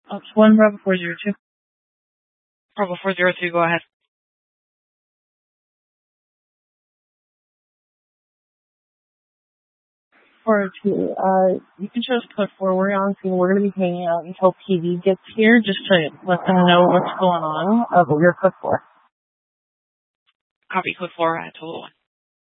It's 1 Bravo 402. Bravo 402, go ahead. You can show us code 4. We're on scene. We're going to be hanging out until TV gets here just to let them know what's going on. But we're code 4. Copy, code 4 at Total 1.